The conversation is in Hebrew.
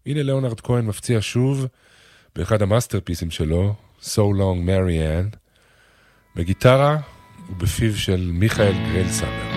הנה ליאונרד כהן מפציע שוב באחד המאסטרפיסים שלו, So Long Marianne, בגיטרה ובפיו של מיכאל גרלסנר.